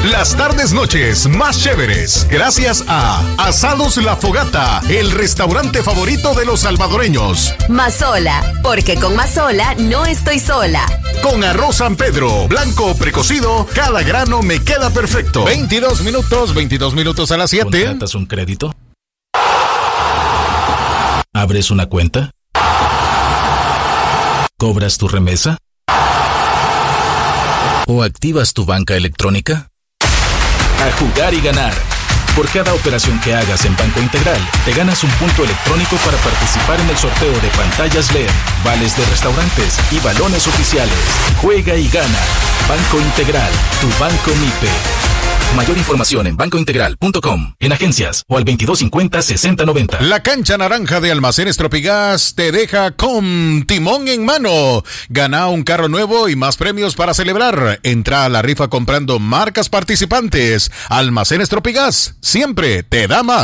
Las tardes noches más chéveres, gracias a Asados La Fogata, el restaurante favorito de los salvadoreños. Mazola, porque con Mazola no estoy sola. Con arroz San Pedro, blanco o precocido, cada grano me queda perfecto. 22 minutos a las 7. ¿Contratas un crédito? ¿Abres una cuenta? ¿Cobras tu remesa? ¿O activas tu banca electrónica? A jugar y ganar. Por cada operación que hagas en Banco Integral, te ganas un punto electrónico para participar en el sorteo de pantallas LED, vales de restaurantes y balones oficiales. Juega y gana. Banco Integral, tu banco MIPE. Mayor información en bancointegral.com, en agencias o al 2250-6090. La cancha naranja de Almacenes Tropigas te deja con timón en mano. Gana un carro nuevo y más premios para celebrar. Entra a la rifa comprando marcas participantes. Almacenes Tropigas siempre te da más.